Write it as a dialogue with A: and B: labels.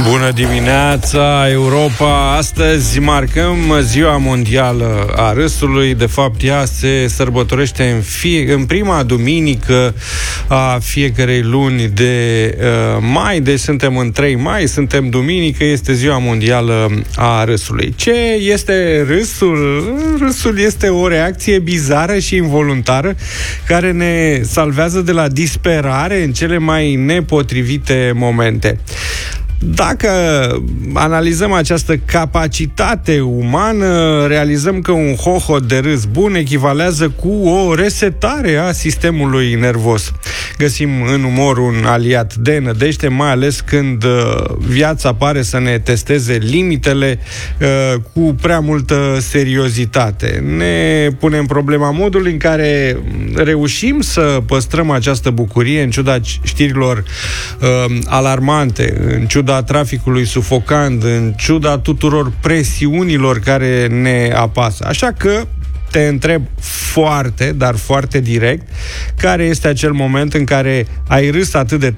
A: Bună dimineața, Europa! Astăzi marcăm Ziua Mondială a Râsului. De fapt, ea se sărbătorește în prima duminică a fiecarei luni de mai. Deci suntem în 3 mai, suntem duminică, este Ziua Mondială a Râsului. Ce este râsul? Râsul este o reacție bizară și involuntară care ne salvează de la disperare în cele mai nepotrivite momente. Dacă analizăm această capacitate umană, realizăm că un hohot de râs bun echivalează cu o resetare a sistemului nervos. Găsim în umor un aliat de nădejde, mai ales când viața pare să ne testeze limitele cu prea multă seriozitate. Ne punem problema modului în care reușim să păstrăm această bucurie în ciuda știrilor alarmante, în ciuda traficului sufocant, în ciuda tuturor presiunilor care ne apasă. Așa că te întreb foarte, dar foarte direct, care este acel moment în care ai râs atât de